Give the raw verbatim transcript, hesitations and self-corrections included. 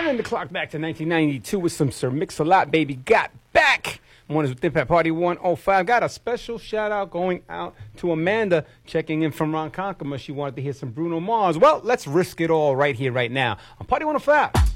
Turn the clock back to nineteen ninety-two with some Sir Mix-a-Lot, baby. Got back. One is with Impact Party one oh five. Got a special shout out going out to Amanda checking in from Ronkonkoma. She wanted to hear some Bruno Mars. Well, let's risk it all right here, right now on Party one oh five.